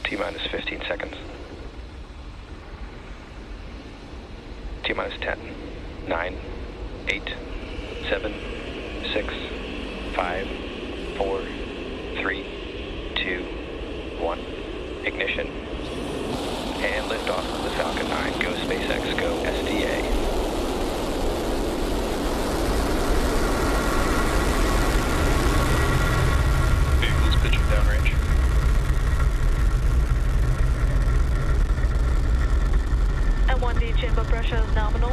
T-minus 15 seconds. T-minus 10, 9, 8, 7, 6, 5, 4, 3, 2, 1. Ignition. And liftoff of the Falcon 9. Go SpaceX, go SDA. Vehicles pitching downrange. M1D chamber pressure is nominal.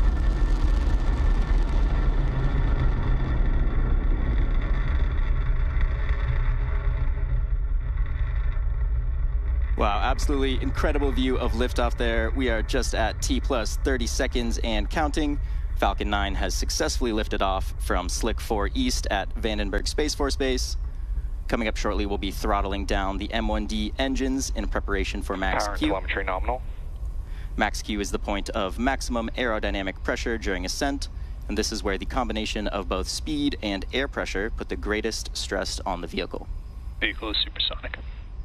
Wow, absolutely incredible view of liftoff there. We are just at T plus 30 seconds and counting. Falcon 9 has successfully lifted off from Slick 4 East at Vandenberg Space Force Base. Coming up shortly, we'll be throttling down the M1D engines in preparation for Max Power and Q. telemetry nominal. Max Q is the point of maximum aerodynamic pressure during ascent, and this is where the combination of both speed and air pressure put the greatest stress on the vehicle. Vehicle is supersonic.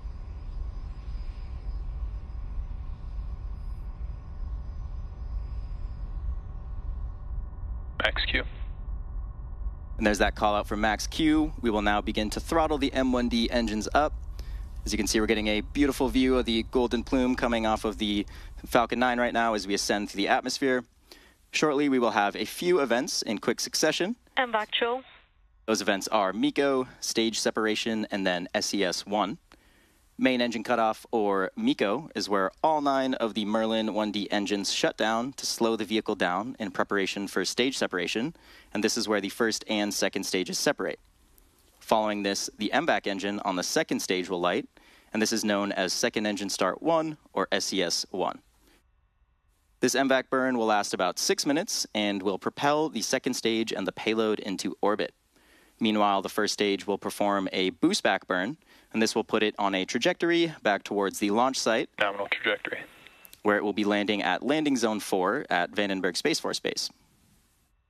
Max Q. And there's that call out for Max Q. We will now begin to throttle the M1D engines up. As you can see, we're getting a beautiful view of the golden plume coming off of the Falcon 9 right now as we ascend through the atmosphere. Shortly, we will have a few events in quick succession. Actual. Those events are MECO, stage separation, and then SES-1. Main engine cutoff, or MECO, is where all 9 of the Merlin 1D engines shut down to slow the vehicle down in preparation for stage separation, and this is where the first and second stages separate. Following this, the MVAC engine on the second stage will light, and this is known as Second Engine Start 1, or SES-1. This MVAC burn will last about 6 minutes and will propel the second stage and the payload into orbit. Meanwhile, the first stage will perform a boost back burn, and this will put it on a trajectory back towards the launch site. Nominal trajectory. Where it will be landing at Landing Zone 4 at Vandenberg Space Force Base.